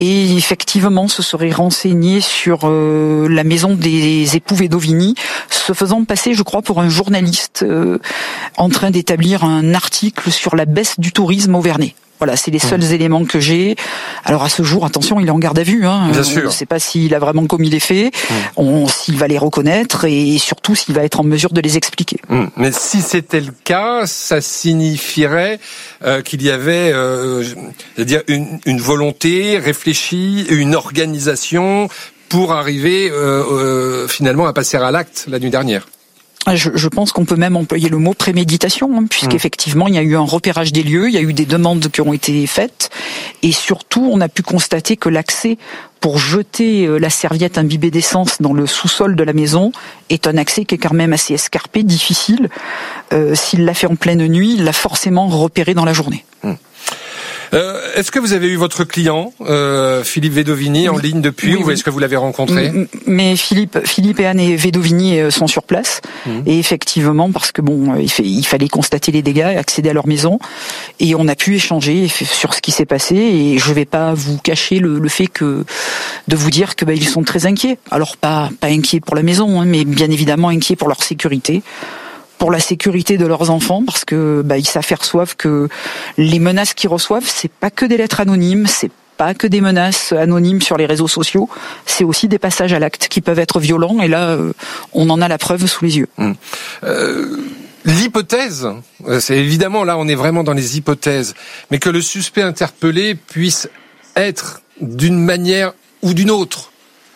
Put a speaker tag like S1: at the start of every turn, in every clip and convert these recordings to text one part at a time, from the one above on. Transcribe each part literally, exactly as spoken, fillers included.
S1: et effectivement se serait renseigné sur euh, la maison des époux Vedovini, se faisant passer, je crois, pour un journaliste euh, en train d'établir un article sur la baisse du tourisme auvergnat. Voilà, c'est les seuls mmh. éléments que j'ai. Alors à ce jour, attention, il est en garde à vue. Hein.
S2: Bien
S1: on
S2: sûr.
S1: ne sait pas s'il a vraiment commis les faits, mmh. on, s'il va les reconnaître et surtout s'il va être en mesure de les expliquer.
S2: Mmh. Mais si c'était le cas, ça signifierait euh, qu'il y avait, euh, c'est-à-dire une, une volonté réfléchie, une organisation pour arriver euh, euh, finalement à passer à l'acte la nuit dernière.
S1: Je, je pense qu'on peut même employer le mot préméditation, hein, puisqu'effectivement il y a eu un repérage des lieux, il y a eu des demandes qui ont été faites, et surtout on a pu constater que l'accès pour jeter la serviette imbibée d'essence dans le sous-sol de la maison est un accès qui est quand même assez escarpé, difficile. Euh, s'il l'a fait en pleine nuit, il l'a forcément repéré dans la journée. Hum.
S2: Euh, est-ce que vous avez eu votre client, euh, Philippe Vedovini, en oui. ligne depuis, oui, ou est-ce que vous l'avez rencontré ?
S1: Mais Philippe, Philippe et Anne et Vedovini sont sur place, mmh. et effectivement, parce que bon, il, fait, il fallait constater les dégâts et accéder à leur maison, et on a pu échanger sur ce qui s'est passé, et je vais pas vous cacher le, le fait que de vous dire que bah, ils sont très inquiets. Alors pas pas inquiets pour la maison, hein, mais bien évidemment inquiets pour leur sécurité. Pour la sécurité de leurs enfants, parce que bah, ils s'aperçoivent que les menaces qu'ils reçoivent, c'est pas que des lettres anonymes, c'est pas que des menaces anonymes sur les réseaux sociaux, c'est aussi des passages à l'acte qui peuvent être violents, et là, euh, on en a la preuve sous les yeux.
S2: Mmh. Euh... L'hypothèse, c'est évidemment là on est vraiment dans les hypothèses, mais que le suspect interpellé puisse être d'une manière ou d'une autre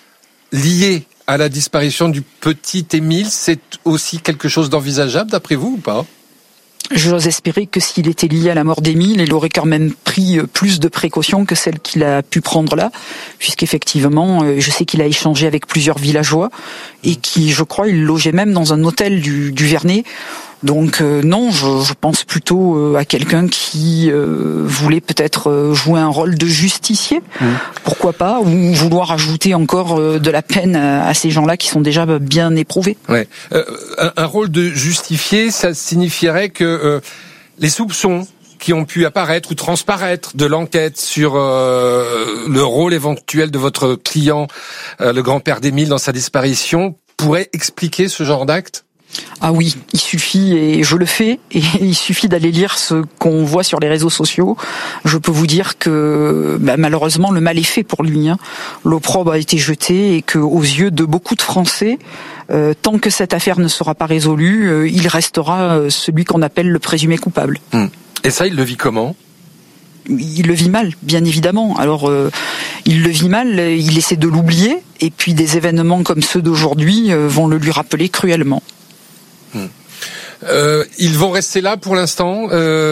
S2: lié à la disparition du petit Émile, c'est aussi quelque chose d'envisageable d'après vous ou pas ?
S1: J'ose espérer que s'il était lié à la mort d'Émile, il aurait quand même pris plus de précautions que celles qu'il a pu prendre là, puisqu'effectivement, je sais qu'il a échangé avec plusieurs villageois et qui, je crois, il logeait même dans un hôtel du, du Vernet. Donc euh, non, je, je pense plutôt euh, à quelqu'un qui euh, voulait peut-être euh, jouer un rôle de justicier, mmh. pourquoi pas, ou vouloir ajouter encore euh, de la peine à, à ces gens-là qui sont déjà bien éprouvés.
S2: Ouais. Euh, un, un rôle de justifié, ça signifierait que euh, les soupçons qui ont pu apparaître ou transparaître de l'enquête sur euh, le rôle éventuel de votre client, euh, le grand-père d'Émile, dans sa disparition, pourraient expliquer ce genre d'acte ?
S1: Ah oui, il suffit, et je le fais, et il suffit d'aller lire ce qu'on voit sur les réseaux sociaux. Je peux vous dire que bah, malheureusement le mal est fait pour lui. Hein. L'opprobre a été jeté, et que aux yeux de beaucoup de Français, euh, tant que cette affaire ne sera pas résolue, euh, il restera euh, celui qu'on appelle le présumé coupable.
S2: Mmh. Et ça, il le vit comment ?
S1: Il le vit mal, bien évidemment. Alors, euh, il le vit mal, il essaie de l'oublier, et puis des événements comme ceux d'aujourd'hui euh, vont le lui rappeler cruellement.
S2: Mmh. Euh, ils vont rester là pour l'instant,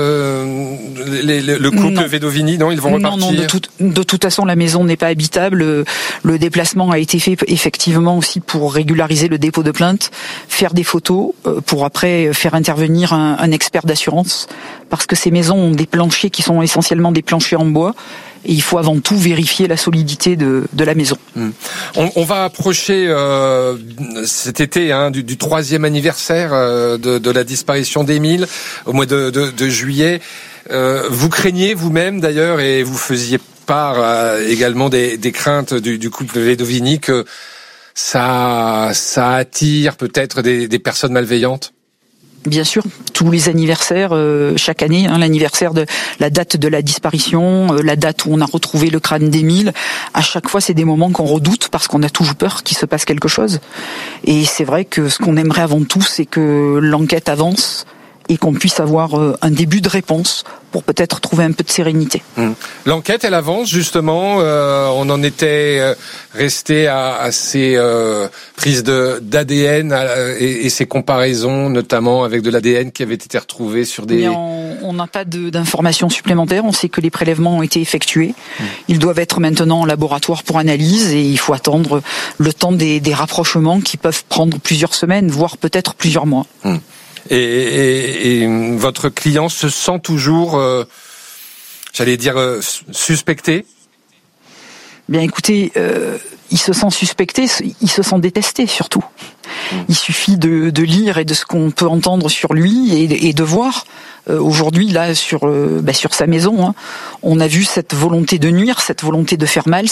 S2: euh, les, les, le couple non. Vedovini, non, ils vont repartir.
S1: Non, non, de, tout, de toute façon, la maison n'est pas habitable. Le déplacement a été fait effectivement aussi pour régulariser le dépôt de plainte, faire des photos, pour après faire intervenir un, un expert d'assurance, parce que ces maisons ont des planchers qui sont essentiellement des planchers en bois. Et il faut avant tout vérifier la solidité de, de la maison.
S2: Mmh. On, on va approcher euh, cet été hein, du, du troisième anniversaire euh, de, de la disparition d'Émile au mois de, de, de juillet. Euh, vous craignez vous-même d'ailleurs, et vous faisiez part euh, également des, des craintes du, du couple Vedovini, que ça, ça attire peut-être des, des personnes malveillantes ?
S1: Bien sûr, tous les anniversaires, euh, chaque année, hein, l'anniversaire de la date de la disparition, euh, la date où on a retrouvé le crâne d'Émile, à chaque fois c'est des moments qu'on redoute parce qu'on a toujours peur qu'il se passe quelque chose. Et c'est vrai que ce qu'on aimerait avant tout, c'est que l'enquête avance et qu'on puisse avoir euh, un début de réponse pour peut-être trouver un peu de sérénité.
S2: Mmh. L'enquête, elle avance justement. Euh, on en était euh, resté à, à ces euh, prises de d'A D N à, et, et ces comparaisons, notamment avec de l'A D N qui avait été retrouvé sur des.
S1: Mais on n'a pas de, d'informations supplémentaires. On sait que les prélèvements ont été effectués. Mmh. Ils doivent être maintenant en laboratoire pour analyse, et il faut attendre le temps des, des rapprochements qui peuvent prendre plusieurs semaines, voire peut-être plusieurs mois.
S2: Mmh. Et, et, et votre client se sent toujours, euh, j'allais dire, euh, suspecté ?
S1: Bien écoutez, euh, il se sent suspecté, il se sent détesté surtout. Il suffit de, de lire et de ce qu'on peut entendre sur lui et, et de voir. Euh, aujourd'hui, là, sur, euh, bah, sur sa maison, hein, on a vu cette volonté de nuire, cette volonté de faire mal,